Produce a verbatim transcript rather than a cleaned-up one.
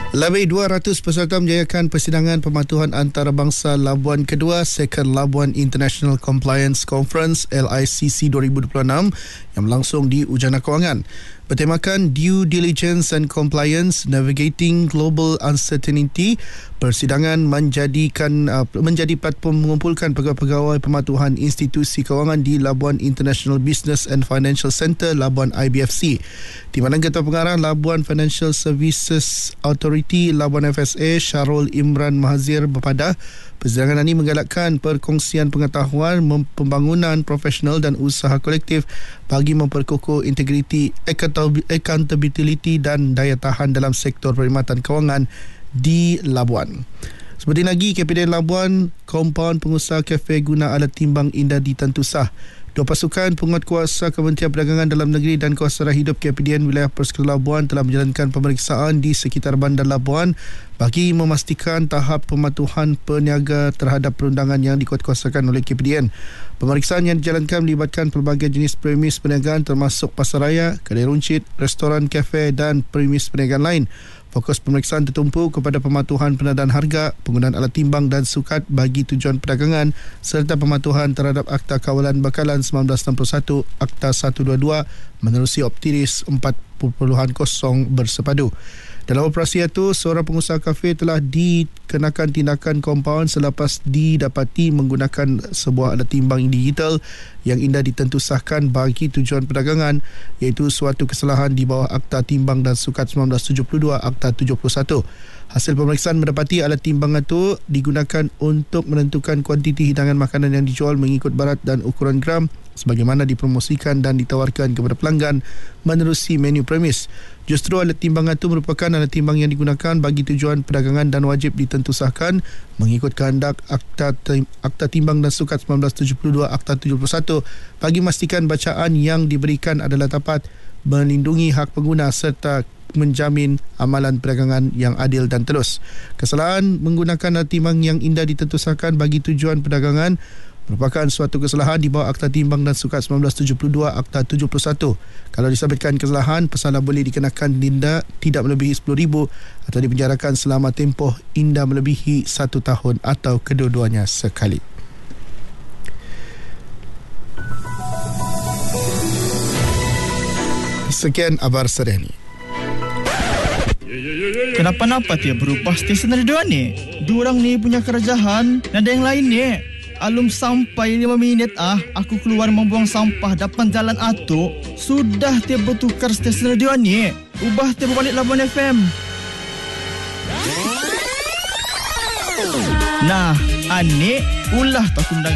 Lebih dua ratus peserta menjayakan persidangan pematuhan antarabangsa Labuan Kedua Second Labuan International Compliance Conference L I C C dua ribu dua puluh enam yang berlangsung di Ujana Kewangan. Bertemakan Due Diligence and Compliance Navigating Global Uncertainty, persidangan menjadikan uh, menjadi platform mengumpulkan pegawai-pegawai pematuhan institusi kewangan di Labuan International Business and Financial Centre Labuan I B F C, di mana Ketua Pengarah Labuan Financial Services Authority Labuan F S A Syarul Imran Mahazir berpadah. Persidangan ini menggalakkan perkongsian pengetahuan, pembangunan profesional dan usaha kolektif bagi memperkukuh integriti, accountability dan daya tahan dalam sektor perkhidmatan kewangan di Labuan. Seperti lagi, K P D N Labuan, kompaun pengusaha kafe guna alat timbang indah ditentu sah. Dua pasukan penguatkuasa Kementerian Perdagangan Dalam Negeri dan Kewasaran Hidup K P D N Wilayah Persekutuan Labuan telah menjalankan pemeriksaan di sekitar Bandar Labuan bagi memastikan tahap pematuhan peniaga terhadap perundangan yang dikuatkuasakan oleh K P D N. Pemeriksaan yang dijalankan melibatkan pelbagai jenis premis perniagaan termasuk pasaraya, kedai runcit, restoran, kafe dan premis perniagaan lain. Fokus pemeriksaan tertumpu kepada pematuhan penadaan harga, penggunaan alat timbang dan sukat bagi tujuan perdagangan serta pematuhan terhadap Akta Kawalan Bakalan sembilan belas enam puluh satu, Akta seratus dua puluh dua menerusi Optiris empat kosong bersepadu. Dalam operasi itu, seorang pengusaha kafe telah dikenakan tindakan kompaun selepas didapati menggunakan sebuah alat timbang digital yang indah ditentu sahkan bagi tujuan perdagangan, iaitu suatu kesalahan di bawah Akta Timbang dan Sukat sembilan belas tujuh puluh dua, Akta tujuh puluh satu. Hasil pemeriksaan mendapati alat timbang itu digunakan untuk menentukan kuantiti hidangan makanan yang dijual mengikut barat dan ukuran gram sebagaimana dipromosikan dan ditawarkan kepada pelanggan menerusi menu premis. Justru alat timbang itu merupakan alat timbang yang digunakan bagi tujuan perdagangan dan wajib ditentu sahkan mengikut kehendak Akta, Akta Timbang dan Sukat sembilan belas tujuh puluh dua, Akta tujuh puluh satu bagi memastikan bacaan yang diberikan adalah tepat, melindungi hak pengguna serta menjamin amalan perdagangan yang adil dan telus. Kesalahan menggunakan alat timbang yang indah ditentu sahkan bagi tujuan perdagangan merupakan suatu kesalahan di bawah Akta Timbang dan Sukat sembilan belas tujuh puluh dua, Akta tujuh puluh satu. Kalau disabitkan kesalahan, pesanan boleh dikenakan denda tidak melebihi sepuluh ribu atau dipenjarakan selama tempoh indah melebihi satu tahun atau kedua-duanya sekali. Sekian abar sore ini. Kenapa-napa dia berubah stesen radio ni? Diorang ni punya kerajaan, ada yang lain ni. Alum sampai lima minit ah, aku keluar membuang sampah depan jalan Atuk. Sudah dia bertukar stesen radio ni. Ubah dia berbalik Labuan F M. Nah, Anik, ulah tak kundangan.